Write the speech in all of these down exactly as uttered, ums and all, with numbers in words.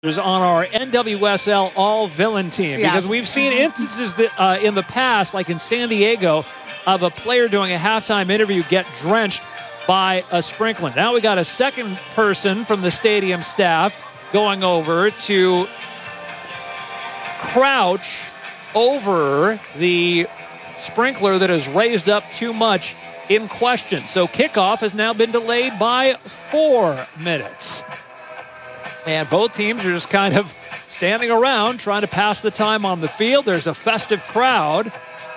on our N W S L all-villain team, yeah. because we've seen instances that uh, in the past, like in San Diego, of a player doing a halftime interview get drenched by a sprinkler. Now we got a second person from the stadium staff going over to crouch over the sprinkler that is raised up too much in question. So kickoff has now been delayed by four minutes. And both teams are just kind of standing around trying to pass the time on the field. There's a festive crowd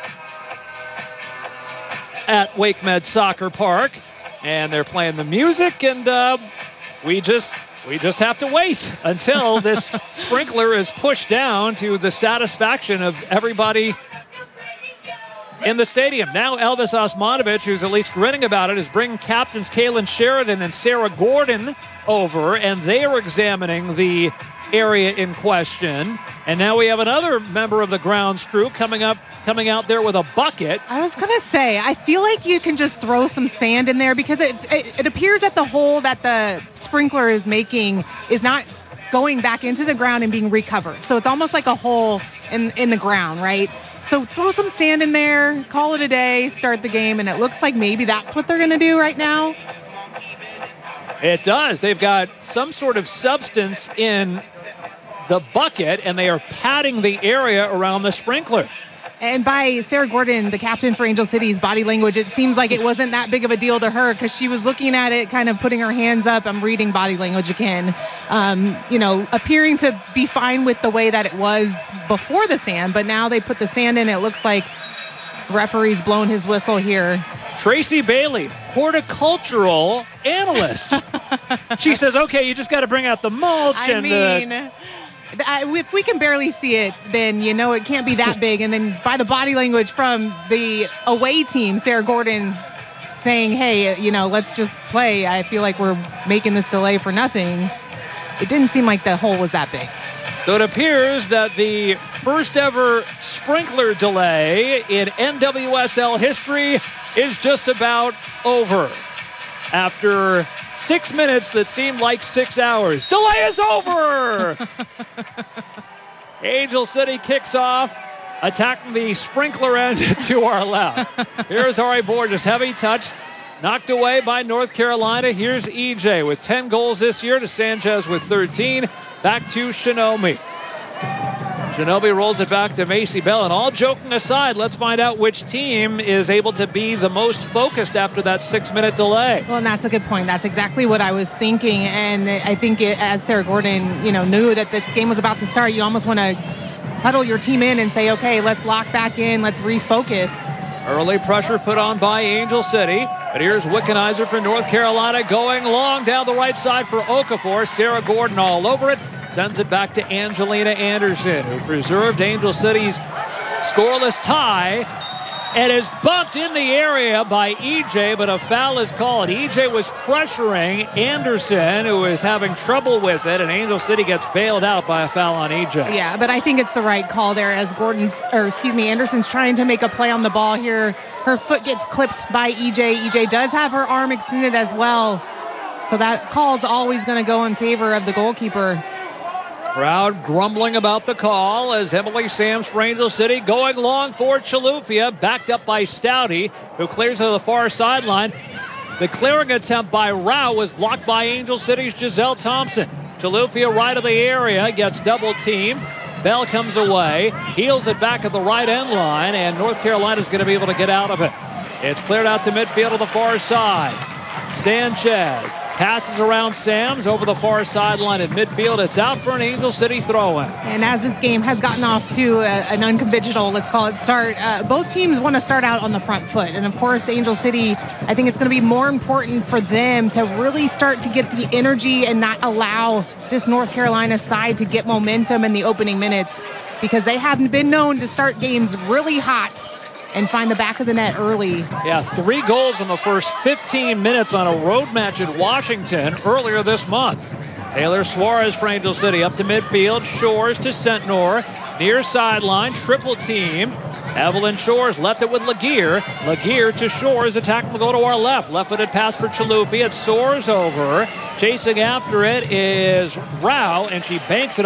at WakeMed Soccer Park, and they're playing the music, and uh, we just we just have to wait until this sprinkler is pushed down to the satisfaction of everybody in the stadium. Now Elvis Osmanovic, who's at least grinning about it, is bringing captains Kaylin Sheridan and Sarah Gordon over, and they are examining the area in question. And now we have another member of the grounds crew coming up, coming out there with a bucket. I was going to say, I feel like you can just throw some sand in there, because it, it, it appears that the hole that the sprinkler is making is not going back into the ground and being recovered. So it's almost like a hole in, in the ground, right? So throw some sand in there, call it a day, start the game, and it looks like maybe that's what they're going to do right now. It does. They've got some sort of substance in the bucket, and they are patting the area around the sprinkler. And by Sarah Gordon, the captain for Angel City's body language, it seems like it wasn't that big of a deal to her, because she was looking at it, kind of putting her hands up. I'm reading body language again. Um, you know, appearing to be fine with the way that it was before the sand, but now they put the sand in. It looks like the referee's blown his whistle here. Tracy Bailey, horticultural analyst. She says, okay, you just got to bring out the mulch. I and mean... the... I, if we can barely see it, then you know it can't be that big. And then by the body language from the away team, Sarah Gordon saying, hey, you know, let's just play. I feel like we're making this delay for nothing. It didn't seem like the hole was that big. So it appears that the first ever sprinkler delay in N W S L history is just about over. After six minutes that seemed like six hours. Delay is over! Angel City kicks off, attacking the sprinkler end to our left. Here's Ari Borges, heavy touch, knocked away by North Carolina. Here's E J with ten goals this year to Sanchez with thirteen. Back to Shinobi. Shinobi rolls it back to Macy Bell. And all joking aside, let's find out which team is able to be the most focused after that six-minute delay. Well, and that's a good point. That's exactly what I was thinking. And I think it, as Sarah Gordon, you know, knew that this game was about to start, you almost want to huddle your team in and say, okay, let's lock back in, let's refocus. Early pressure put on by Angel City. But here's Wickenheiser for North Carolina going long down the right side for Okafor. Sarah Gordon all over it. Sends it back to Angelina Anderson, who preserved Angel City's scoreless tie and is bumped in the area by E J, but a foul is called. E J was pressuring Anderson, who is having trouble with it, and Angel City gets bailed out by a foul on E J. Yeah, but I think it's the right call there, as Gordon's, or excuse me, Anderson's trying to make a play on the ball here. Her foot gets clipped by E J. E J does have her arm extended as well, so that call's always going to go in favor of the goalkeeper. Crowd grumbling about the call as Emily Sams for Angel City going long for Chilufya, backed up by Stouty, who clears to the far sideline. The clearing attempt by Rao was blocked by Angel City's Giselle Thompson. Chilufya right of the area, gets double teamed. Bell comes away, heels it back at the right end line, and North Carolina's going to be able to get out of it. It's cleared out to midfield to the far side. Sanchez passes around Sams over the far sideline at midfield. It's out for an Angel City throw-in. And as this game has gotten off to a, an unconventional, let's call it, start, uh, both teams want to start out on the front foot. And, of course, Angel City, I think it's going to be more important for them to really start to get the energy and not allow this North Carolina side to get momentum in the opening minutes, because they haven't been known to start games really hot and find the back of the net early. Yeah, three goals in the first fifteen minutes on a road match at Washington earlier this month. Taylor Suarez for Angel City up to midfield. Shores to Sentnor. Near sideline, triple team. Evelyn Shores left it with Laguerre. Laguerre to Shores. Attack will go to our left. Left-footed pass for Chalouphe. It soars over. Chasing after it is Rao, and she banks it